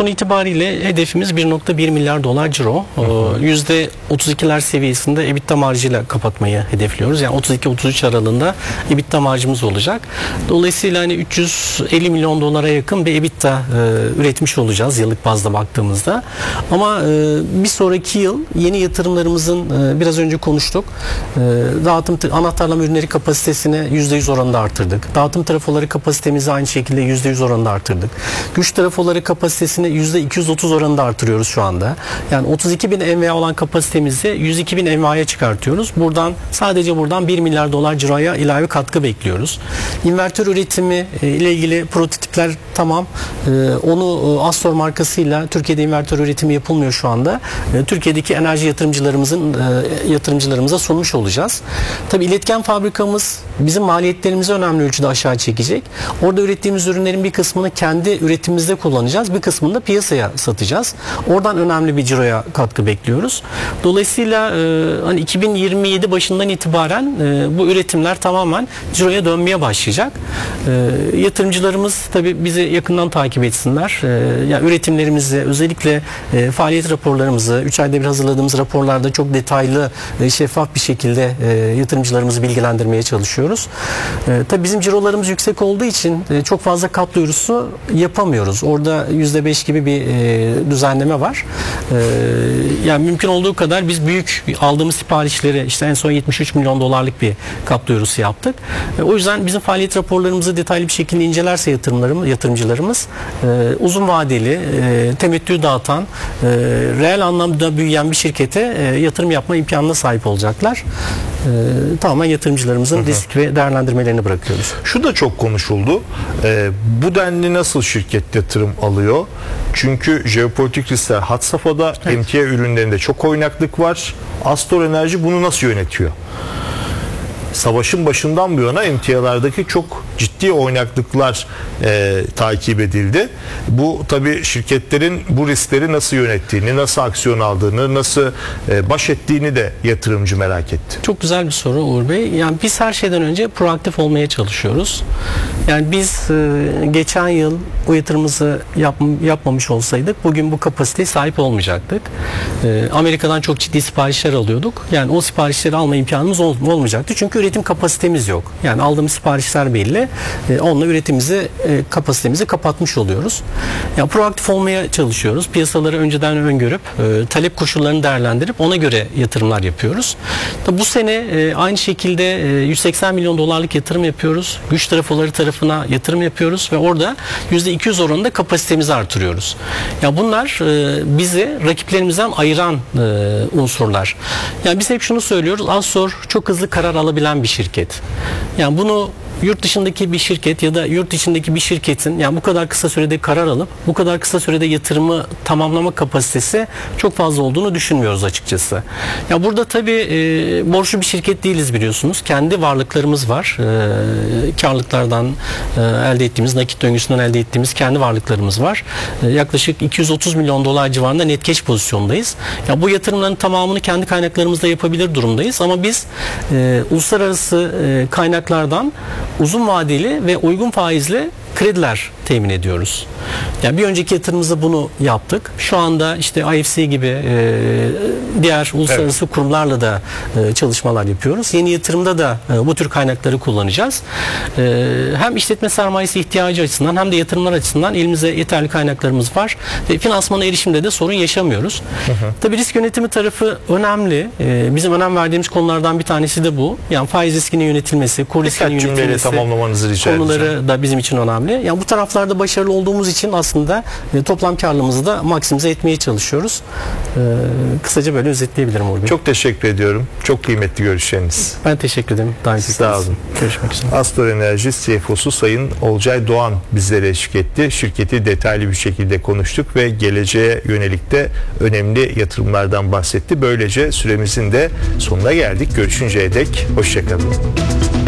sonu itibariyle hedefimiz 1.1 milyar dolar ciro. %32'ler seviyesinde EBITDA marjıyla kapatmayı hedefliyoruz. Yani 32-33 aralığında EBITDA marjımız olacak. Dolayısıyla hani 350 milyon dolara yakın bir EBITDA üretmiş olacağız yıllık bazda baktığımızda. Ama bir sonraki yıl yeni yatırımlarımızın biraz önce konuştuk. Dağıtım anahtarlama ürünleri kapasitesini %100 oranında artırdık. Dağıtım trafoları kapasitemizi aynı şekilde %100 oranında artırdık. Güç trafoları kapasitesini %230 oranında artırıyoruz şu anda. Yani 32.000 MVA olan kapasitemizi 102.000 MVA'ya çıkartıyoruz. Sadece buradan 1 milyar dolar ciroya ilave katkı bekliyoruz. İnvertör üretimi ile ilgili prototipler tamam. Onu Astor markasıyla Türkiye'de invertör üretimi yapılmıyor şu anda. Türkiye'deki enerji yatırımcılarımıza sunmuş olacağız. Tabii iletken fabrikamız bizim maliyetlerimizi önemli ölçüde aşağı çekecek. Orada ürettiğimiz ürünlerin bir kısmını kendi üretimimizde kullanacağız. Bir kısmını da piyasaya satacağız. Oradan önemli bir ciroya katkı bekliyoruz. Dolayısıyla hani 2027 başından itibaren bu üretimler tamamen ciroya dönmeye başlayacak. Yatırımcılarımız tabii bizi yakından takip etsinler. Yani üretimlerimizi, özellikle faaliyet raporlarımızı 3 ayda bir hazırladığımız raporlarda çok detaylı, şeffaf bir şekilde yatırımcılarımızı bilgilendirmeye çalışıyoruz. Tabii bizim cirolarımız yüksek olduğu için çok fazla kat duyurusu yapamıyoruz. Orada %5 gibi bir düzenleme var. Yani mümkün olduğu kadar biz büyük aldığımız siparişleri işte en son 73 milyon dolarlık bir kap duyurusu yaptık. O yüzden bizim faaliyet raporlarımızı detaylı bir şekilde incelerse yatırımcılarımız uzun vadeli, temettü dağıtan, reel anlamda büyüyen bir şirkete yatırım yapma imkanına sahip olacaklar. Tamamen yatırımcılarımızın risk ve değerlendirmelerini bırakıyoruz. Şu da çok konuşuldu. Bu denli nasıl şirket yatırım alıyor? Çünkü jeopolitik riskler had safhada, emtia ürünlerinde çok oynaklık var. Astor Enerji bunu nasıl yönetiyor? Savaşın başından bu yana emtialardaki çok ciddi oynaklıklar takip edildi. Bu tabii şirketlerin bu riskleri nasıl yönettiğini, nasıl aksiyon aldığını, nasıl baş ettiğini de yatırımcı merak etti. Çok güzel bir soru Uğur Bey. Yani biz her şeyden önce proaktif olmaya çalışıyoruz. Yani biz geçen yıl bu yatırımımızı yapmamış olsaydık bugün bu kapasiteye sahip olmayacaktık. Amerika'dan çok ciddi siparişler alıyorduk. Yani o siparişleri alma imkanımız olmayacaktı. Çünkü üretim kapasitemiz yok. Yani aldığımız siparişler belli. Onunla üretimimizi, kapasitemizi kapatmış oluyoruz. Yani proaktif olmaya çalışıyoruz. Piyasaları önceden öngörüp talep koşullarını değerlendirip ona göre yatırımlar yapıyoruz. Tabii bu sene aynı şekilde 180 milyon dolarlık yatırım yapıyoruz. Güç trafoları tarafına yatırım yapıyoruz ve orada %200 oranında kapasitemizi artırıyoruz. Ya bunlar bizi rakiplerimizden ayıran unsurlar. Yani biz hep şunu söylüyoruz. Astor çok hızlı karar alabilen bir şirket. Yani bunu yurt dışındaki bir şirket ya da yurt içindeki bir şirketin yani bu kadar kısa sürede karar alıp bu kadar kısa sürede yatırımı tamamlama kapasitesi çok fazla olduğunu düşünmüyoruz açıkçası. Ya burada tabii borçlu bir şirket değiliz biliyorsunuz. Kendi varlıklarımız var. Karlılıklardan elde ettiğimiz, nakit döngüsünden elde ettiğimiz kendi varlıklarımız var. Yaklaşık 230 milyon dolar civarında net cash pozisyondayız. Ya bu yatırımların tamamını kendi kaynaklarımızla yapabilir durumdayız ama biz uluslararası kaynaklardan uzun vadeli ve uygun faizli krediler temin ediyoruz. Yani bir önceki yatırımımızda bunu yaptık. Şu anda işte IFC gibi diğer uluslararası kurumlarla da çalışmalar yapıyoruz. Yeni yatırımda da bu tür kaynakları kullanacağız. Hem işletme sermayesi ihtiyacı açısından hem de yatırımlar açısından elimizde yeterli kaynaklarımız var. Ve finansmana erişimde de sorun yaşamıyoruz. Tabii risk yönetimi tarafı önemli. Bizim önem verdiğimiz konulardan bir tanesi de bu. Yani faiz riskinin yönetilmesi, kur riskinin yönetilmesi tamamlamanızı rica konuları da bizim için önemli. Yani bu taraflarda başarılı olduğumuz için aslında toplam karlılığımızı da maksimize etmeye çalışıyoruz. Kısaca böyle özetleyebilirim Uğur Bey. Çok teşekkür ediyorum. Çok kıymetli görüşleriniz. Ben teşekkür ederim. Sağ olun. Görüşmek üzere. Astor Enerji CFO'su Sayın Olcay Doğan bizlere eşlik etti. Şirketi detaylı bir şekilde konuştuk ve geleceğe yönelik de önemli yatırımlardan bahsetti. Böylece süremizin de sonuna geldik. Görüşünceye dek hoşça kalın.